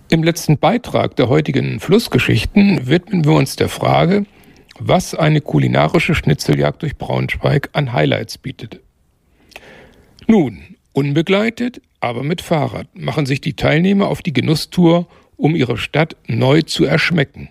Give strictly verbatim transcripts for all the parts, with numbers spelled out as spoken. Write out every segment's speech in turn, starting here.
Im letzten Beitrag der heutigen Flussgeschichten widmen wir uns der Frage, was eine kulinarische Schnitzeljagd durch Braunschweig an Highlights bietet. Nun, unbegleitet, aber mit Fahrrad machen sich die Teilnehmer auf die Genusstour, um ihre Stadt neu zu erschmecken.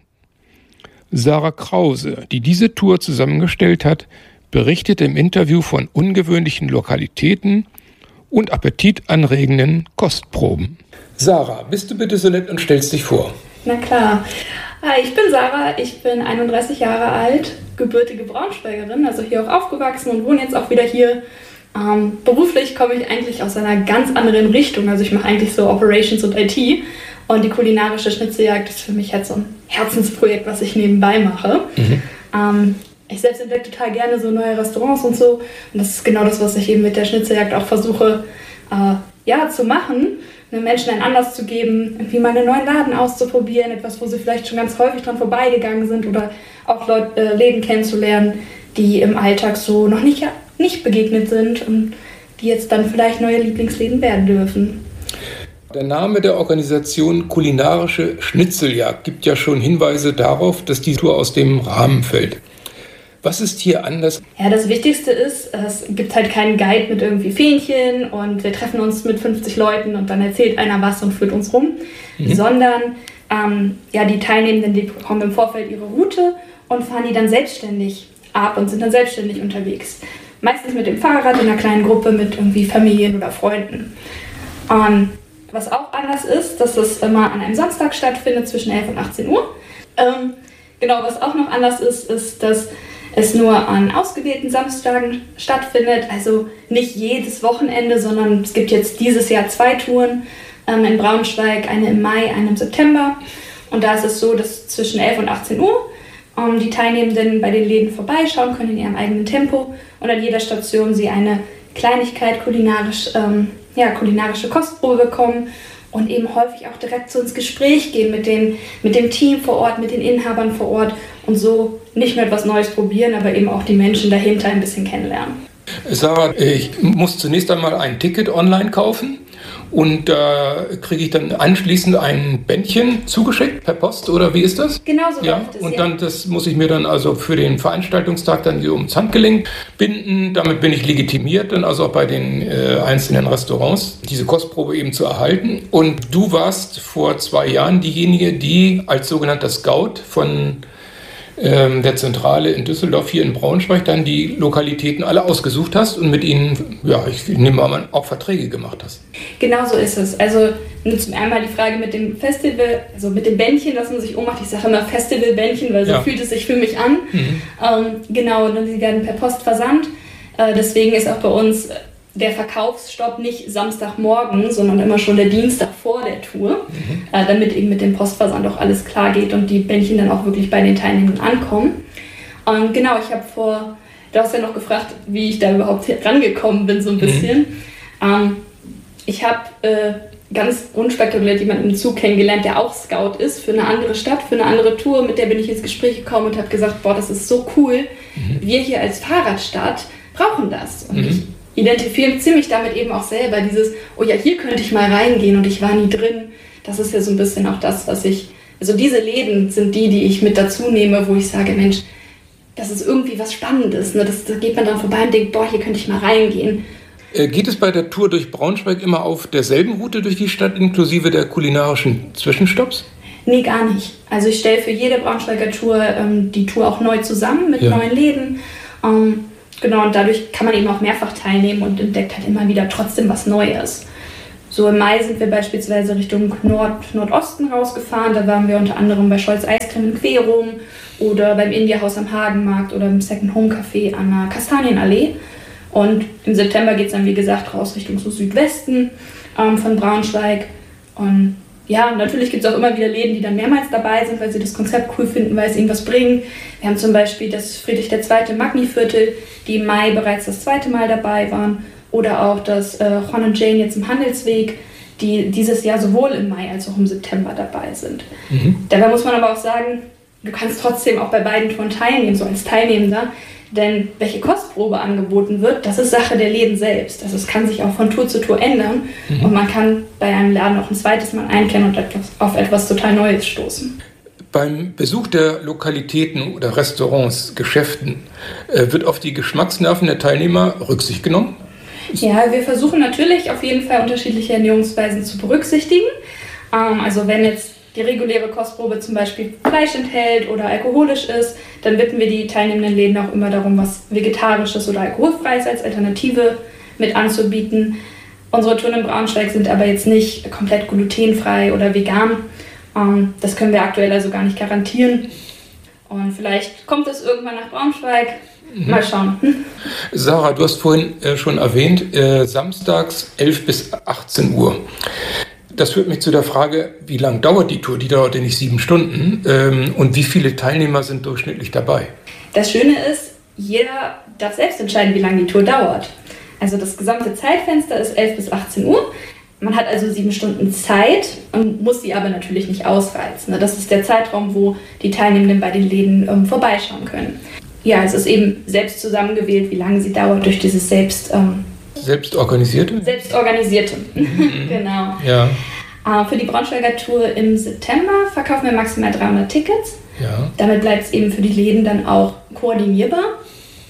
Sarah Krause, die diese Tour zusammengestellt hat, berichtet im Interview von ungewöhnlichen Lokalitäten und appetitanregenden Kostproben. Sarah, bist du bitte so nett und stellst dich vor? Na klar. Hi, ich bin Sarah, ich bin einunddreißig Jahre alt, gebürtige Braunschweigerin, also hier auch aufgewachsen und wohne jetzt auch wieder hier. Ähm, beruflich komme ich eigentlich aus einer ganz anderen Richtung, also ich mache eigentlich so Operations und I T und die kulinarische Schnitzeljagd ist für mich halt so ein Herzensprojekt, was ich nebenbei mache. Mhm. Ähm, ich selbst entdecke total gerne so neue Restaurants und so und das ist genau das, was ich eben mit der Schnitzeljagd auch versuche äh, ja, zu machen. Den Menschen einen Anlass zu geben, irgendwie mal einen neuen Laden auszuprobieren, etwas, wo sie vielleicht schon ganz häufig dran vorbeigegangen sind oder auch Leute, äh, Läden kennenzulernen, die im Alltag so noch nicht, nicht begegnet sind und die jetzt dann vielleicht neue Lieblingsläden werden dürfen. Der Name der Organisation Kulinarische Schnitzeljagd gibt ja schon Hinweise darauf, dass die Tour aus dem Rahmen fällt. Was ist hier anders? Ja, das Wichtigste ist, es gibt halt keinen Guide mit irgendwie Fähnchen und wir treffen uns mit fünfzig Leuten und dann erzählt einer was und führt uns rum, mhm. sondern ähm, ja, die Teilnehmenden, die bekommen im Vorfeld ihre Route und fahren die dann selbstständig ab und sind dann selbstständig unterwegs. Meistens mit dem Fahrrad in einer kleinen Gruppe mit irgendwie Familien oder Freunden. Ähm, was auch anders ist, dass es immer an einem Samstag stattfindet zwischen elf und achtzehn Uhr. Ähm, genau, was auch noch anders ist, ist, dass es nur an ausgewählten Samstagen stattfindet, also nicht jedes Wochenende, sondern es gibt jetzt dieses Jahr zwei Touren ähm, in Braunschweig, eine im Mai, eine im September. Und da ist es so, dass zwischen elf und achtzehn Uhr ähm, die Teilnehmenden bei den Läden vorbeischauen können in ihrem eigenen Tempo und an jeder Station sie eine Kleinigkeit kulinarisch, ähm, ja, kulinarische Kostprobe bekommen und eben häufig auch direkt so ins Gespräch gehen mit dem, mit dem Team vor Ort, mit den Inhabern vor Ort und so nicht nur etwas Neues probieren, aber eben auch die Menschen dahinter ein bisschen kennenlernen. Sarah, ich muss zunächst einmal ein Ticket online kaufen und da äh, kriege ich dann anschließend ein Bändchen zugeschickt per Post oder wie ist das? Genau so ja, läuft es, und ja. dann das muss ich mir dann also für den Veranstaltungstag dann so ums Handgelenk binden. Damit bin ich legitimiert, dann also auch bei den äh, einzelnen Restaurants diese Kostprobe eben zu erhalten. Und du warst vor zwei Jahren diejenige, die als sogenannter Scout von der Zentrale in Düsseldorf hier in Braunschweig dann die Lokalitäten alle ausgesucht hast und mit ihnen, ja, ich nehme an, auch Verträge gemacht hast. Genau so ist es. Also nur zum einmal die Frage mit dem Festival, also mit dem Bändchen, das man sich ummacht. Ich sage immer Festivalbändchen, weil so ja. fühlt es sich für mich an. Mhm. Ähm, genau, und die werden per Post versandt. Äh, deswegen ist auch bei uns der Verkaufsstopp nicht Samstagmorgen, sondern immer schon der Dienstag vor der Tour, mhm. äh, damit eben mit dem Postversand auch alles klar geht und die Bändchen dann auch wirklich bei den Teilnehmern ankommen. Und genau, ich habe vor, du hast ja noch gefragt, wie ich da überhaupt rangekommen bin, so ein bisschen. Mhm. Ähm, ich habe äh, ganz unspektakulär jemanden im Zug kennengelernt, der auch Scout ist für eine andere Stadt, für eine andere Tour, mit der bin ich ins Gespräch gekommen und habe gesagt, boah, das ist so cool, mhm. wir hier als Fahrradstadt brauchen das. Und mhm. ich identifizieren ziemlich damit eben auch selber dieses, oh ja, hier könnte ich mal reingehen und ich war nie drin. Das ist ja so ein bisschen auch das, was ich, also diese Läden sind die, die ich mit dazu nehme, wo ich sage, Mensch, das ist irgendwie was Spannendes. Ne? Das, da geht man dann vorbei und denkt, boah, hier könnte ich mal reingehen. Äh, geht es bei der Tour durch Braunschweig immer auf derselben Route durch die Stadt, inklusive der kulinarischen Zwischenstopps? Nee, gar nicht. Also ich stelle für jede Braunschweiger Tour ähm, die Tour auch neu zusammen mit ja. neuen Läden. Ähm, Genau, und dadurch kann man eben auch mehrfach teilnehmen und entdeckt halt immer wieder trotzdem was Neues. So im Mai sind wir beispielsweise Richtung Nord- Nordosten rausgefahren. Da waren wir unter anderem bei Scholz Eiscreme in Querum oder beim Indiahaus am Hagenmarkt oder im Second Home Café an der Kastanienallee. Und im September geht es dann, wie gesagt, raus Richtung so Südwesten ähm, von Braunschweig. Und ja, natürlich gibt es auch immer wieder Läden, die dann mehrmals dabei sind, weil sie das Konzept cool finden, weil es irgendwas bringt. Wir haben zum Beispiel das Friedrich der Zweite Magni-Viertel, die im Mai bereits das zweite Mal dabei waren. Oder auch das äh, Juan und Jane jetzt im Handelsweg, die dieses Jahr sowohl im Mai als auch im September dabei sind. Mhm. Dabei muss man aber auch sagen, du kannst trotzdem auch bei beiden Touren teilnehmen, so als Teilnehmender. Denn welche Kostprobe angeboten wird, das ist Sache der Läden selbst. Also es kann sich auch von Tour zu Tour ändern mhm. und man kann bei einem Laden auch ein zweites Mal einkehren und etwas, auf etwas total Neues stoßen. Beim Besuch der Lokalitäten oder Restaurants, Geschäften, äh, wird auf die Geschmacksnerven der Teilnehmer Rücksicht genommen? Ja, wir versuchen natürlich auf jeden Fall unterschiedliche Ernährungsweisen zu berücksichtigen. Ähm, also wenn jetzt die reguläre Kostprobe zum Beispiel Fleisch enthält oder alkoholisch ist, dann bitten wir die teilnehmenden Läden auch immer darum, was Vegetarisches oder Alkoholfreies als Alternative mit anzubieten. Unsere Touren in Braunschweig sind aber jetzt nicht komplett glutenfrei oder vegan. Das können wir aktuell also gar nicht garantieren. Und vielleicht kommt es irgendwann nach Braunschweig. Mal schauen. Sarah, du hast vorhin äh, schon erwähnt, äh, samstags elf bis achtzehn Uhr. Das führt mich zu der Frage, wie lang dauert die Tour? Die dauert ja nicht sieben Stunden. Ähm, und wie viele Teilnehmer sind durchschnittlich dabei? Das Schöne ist, jeder darf selbst entscheiden, wie lange die Tour dauert. Also das gesamte Zeitfenster ist elf bis achtzehn Uhr. Man hat also sieben Stunden Zeit und muss sie aber natürlich nicht ausreizen. Das ist der Zeitraum, wo die Teilnehmenden bei den Läden ähm, vorbeischauen können. Ja, es ist eben selbst zusammengewählt, wie lange sie dauert durch dieses selbst... Ähm, Selbstorganisierte? Selbstorganisierte, mhm. Genau. Ja. Äh, für die Braunschweiger Tour im September verkaufen wir maximal dreihundert Tickets. Ja. Damit bleibt es eben für die Läden dann auch koordinierbar.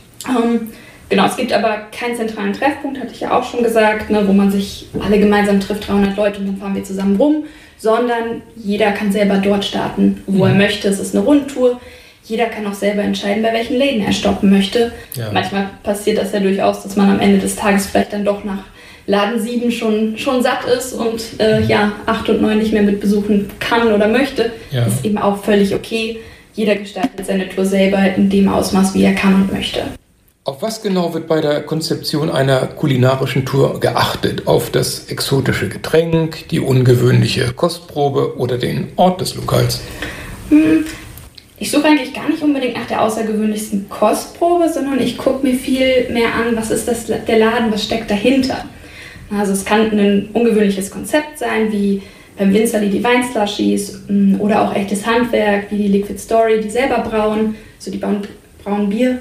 Ähm, genau, es gibt aber keinen zentralen Treffpunkt, hatte ich ja auch schon gesagt, ne, wo man sich alle gemeinsam trifft, dreihundert Leute, und dann fahren wir zusammen rum, sondern jeder kann selber dort starten, wo mhm. er möchte. Es ist eine Rundtour. Jeder kann auch selber entscheiden, bei welchen Läden er stoppen möchte. Ja. Manchmal passiert das ja durchaus, dass man am Ende des Tages vielleicht dann doch nach Laden sieben schon, schon satt ist und äh, ja, acht und neun nicht mehr mit besuchen kann oder möchte. Ja. Das ist eben auch völlig okay. Jeder gestaltet seine Tour selber in dem Ausmaß, wie er kann und möchte. Auf was genau wird bei der Konzeption einer kulinarischen Tour geachtet? Auf das exotische Getränk, die ungewöhnliche Kostprobe oder den Ort des Lokals? Hm. Ich suche eigentlich gar nicht unbedingt nach der außergewöhnlichsten Kostprobe, sondern ich gucke mir viel mehr an, was ist das, der Laden, was steckt dahinter. Also es kann ein ungewöhnliches Konzept sein, wie beim Winzerli die Weinslushies oder auch echtes Handwerk, wie die Liquid Story, die selber brauen, so die brauen, brauen Bier.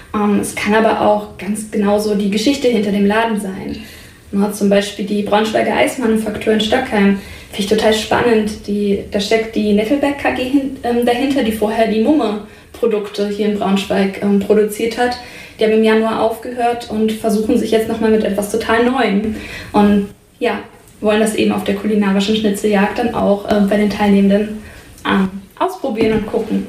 Es kann aber auch ganz genauso die Geschichte hinter dem Laden sein. Zum Beispiel die Braunschweiger Eismanufaktur in Stockheim. Finde ich total spannend. Die, da steckt die Nettelberg K G hin, ähm, dahinter, die vorher die Mumme-Produkte hier in Braunschweig ähm, produziert hat. Die haben im Januar aufgehört und versuchen sich jetzt nochmal mit etwas total Neuem. Und ja, wollen das eben auf der kulinarischen Schnitzeljagd dann auch äh, bei den Teilnehmenden ähm, ausprobieren und gucken.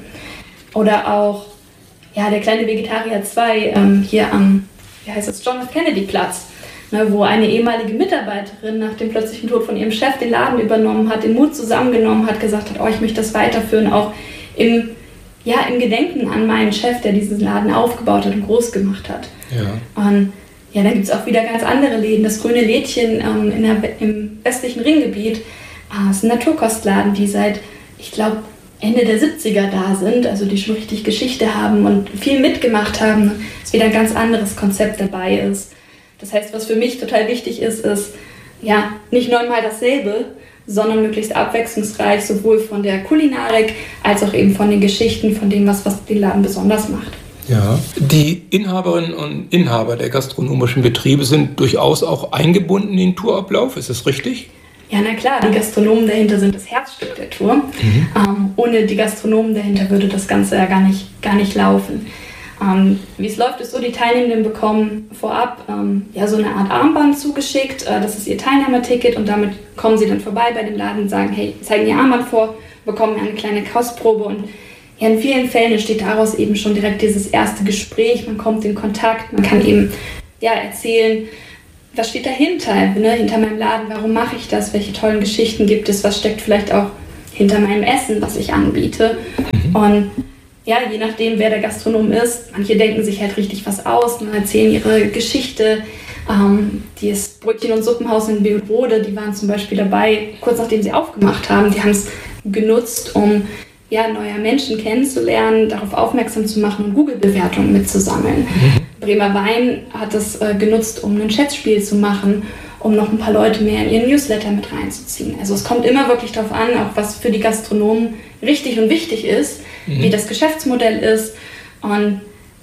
Oder auch ja, der kleine Vegetarier zwei ähm, hier am, wie heißt das, John F. Kennedy Platz. Ne, wo eine ehemalige Mitarbeiterin nach dem plötzlichen Tod von ihrem Chef den Laden übernommen hat, den Mut zusammengenommen hat, gesagt hat, oh, ich möchte das weiterführen, auch im, ja, im Gedenken an meinen Chef, der diesen Laden aufgebaut hat und groß gemacht hat. Ja. Und ja, dann gibt es auch wieder ganz andere Läden. Das Grüne Lädchen ähm, in der, im westlichen Ringgebiet äh, ist ein Naturkostladen, die seit, ich glaube, Ende der siebziger da sind, also die schon richtig Geschichte haben und viel mitgemacht haben, dass wieder ein ganz anderes Konzept dabei ist. Das heißt, was für mich total wichtig ist, ist ja nicht neunmal dasselbe, sondern möglichst abwechslungsreich, sowohl von der Kulinarik als auch eben von den Geschichten, von dem, was, was den Laden besonders macht. Ja, die Inhaberinnen und Inhaber der gastronomischen Betriebe sind durchaus auch eingebunden in den Tourablauf, ist das richtig? Ja, na klar, die Gastronomen dahinter sind das Herzstück der Tour. Mhm. Ähm, ohne die Gastronomen dahinter würde das Ganze ja gar nicht, gar nicht laufen. Ähm, wie es läuft, ist so, die Teilnehmenden bekommen vorab ähm, ja, so eine Art Armband zugeschickt. Äh, das ist ihr Teilnahmeticket und damit kommen sie dann vorbei bei dem Laden und sagen, hey, zeigen ihr Armband vor, bekommen eine kleine Kostprobe und ja, in vielen Fällen entsteht daraus eben schon direkt dieses erste Gespräch. Man kommt in Kontakt, man kann eben ja, erzählen, was steht dahinter, ne, hinter meinem Laden, warum mache ich das, welche tollen Geschichten gibt es, was steckt vielleicht auch hinter meinem Essen, was ich anbiete. Mhm. Und ja, je nachdem, wer der Gastronom ist, manche denken sich halt richtig was aus, ne, erzählen ihre Geschichte. Ähm, das Brötchen- und Suppenhaus in Beogrode, die waren zum Beispiel dabei, kurz nachdem sie aufgemacht haben, die haben es genutzt, um ja, neue Menschen kennenzulernen, darauf aufmerksam zu machen und Google-Bewertungen mitzusammeln. Mhm. Bremer Wein hat es äh, genutzt, um ein Schätzspiel zu machen, um noch ein paar Leute mehr in ihren Newsletter mit reinzuziehen. Also es kommt immer wirklich darauf an, auch was für die Gastronomen richtig und wichtig ist, mhm. wie das Geschäftsmodell ist. Und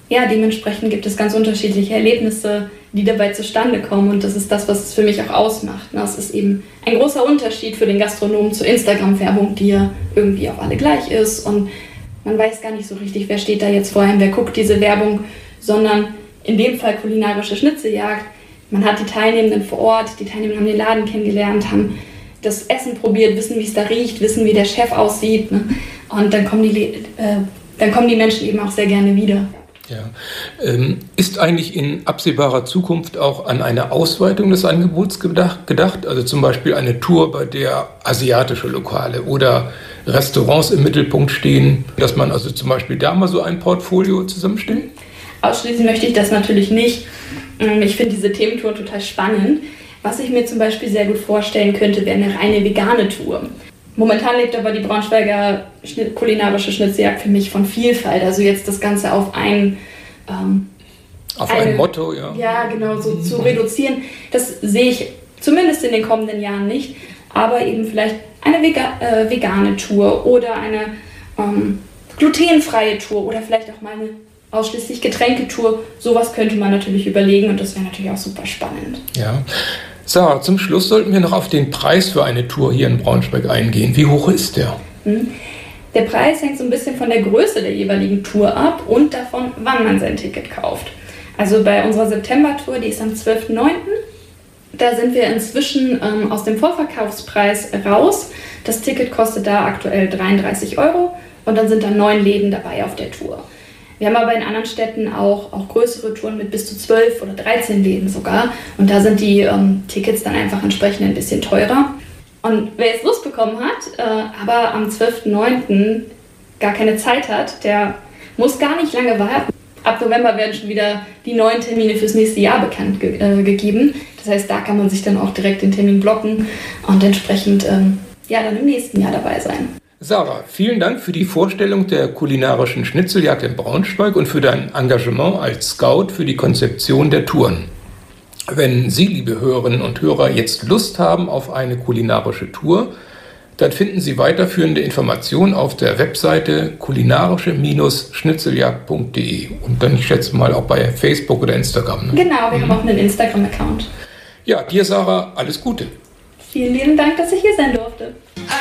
ja, dementsprechend gibt es ganz unterschiedliche Erlebnisse, die dabei zustande kommen. Und das ist das, was es für mich auch ausmacht. Es ist eben ein großer Unterschied für den Gastronomen zur Instagram-Werbung, die ja irgendwie auch alle gleich ist. Und man weiß gar nicht so richtig, wer steht da jetzt vor einem, wer guckt diese Werbung, sondern in dem Fall kulinarische Schnitzeljagd. Man hat die Teilnehmenden vor Ort, die Teilnehmenden haben den Laden kennengelernt, haben das Essen probiert, wissen, wie es da riecht, wissen, wie der Chef aussieht. Ne? Und dann kommen, die, äh, dann kommen die Menschen eben auch sehr gerne wieder. Ja. Ähm, ist eigentlich in absehbarer Zukunft auch an eine Ausweitung des Angebots gedacht, gedacht? Also zum Beispiel eine Tour, bei der asiatische Lokale oder Restaurants im Mittelpunkt stehen, dass man also zum Beispiel da mal so ein Portfolio zusammenstellt? Ausschließen möchte ich das natürlich nicht. Ich finde diese Thementour total spannend. Was ich mir zum Beispiel sehr gut vorstellen könnte, wäre eine reine vegane Tour. Momentan lebt aber die Braunschweiger Schnitt, kulinarische Schnitzeljagd für mich von Vielfalt. Also jetzt das Ganze auf ein, ähm, auf eine, ein Motto, ja. Ja, genau, so zu reduzieren. Das sehe ich zumindest in den kommenden Jahren nicht. Aber eben vielleicht eine Vega, äh, vegane Tour oder eine ähm, glutenfreie Tour oder vielleicht auch mal eine ausschließlich Getränketour. Sowas könnte man natürlich überlegen und das wäre natürlich auch super spannend. Ja. Sarah, zum Schluss sollten wir noch auf den Preis für eine Tour hier in Braunschweig eingehen. Wie hoch ist der? Der Preis hängt so ein bisschen von der Größe der jeweiligen Tour ab und davon, wann man sein Ticket kauft. Also bei unserer September-Tour, die ist am zwölften neunten Da sind wir inzwischen ähm, aus dem Vorverkaufspreis raus. Das Ticket kostet da aktuell dreiunddreißig Euro und dann sind da neun Läden dabei auf der Tour. Wir haben aber in anderen Städten auch, auch größere Touren mit bis zu zwölf oder dreizehn Läden sogar. Und da sind die ähm, Tickets dann einfach entsprechend ein bisschen teurer. Und wer jetzt Lust bekommen hat, äh, aber am zwölften neunten gar keine Zeit hat, der muss gar nicht lange warten. Ab November werden schon wieder die neuen Termine fürs nächste Jahr bekannt ge- äh, gegeben. Das heißt, da kann man sich dann auch direkt den Termin blocken und entsprechend ähm, ja, dann im nächsten Jahr dabei sein. Sarah, vielen Dank für die Vorstellung der kulinarischen Schnitzeljagd in Braunschweig und für dein Engagement als Scout für die Konzeption der Touren. Wenn Sie, liebe Hörerinnen und Hörer, jetzt Lust haben auf eine kulinarische Tour, dann finden Sie weiterführende Informationen auf der Webseite kulinarische Schnitzeljagd punkt de und dann, ich schätze mal, auch bei Facebook oder Instagram. Ne? Genau, wir mhm. haben auch einen Instagram-Account. Ja, dir, Sarah, alles Gute. Vielen lieben Dank, dass ich hier sein durfte.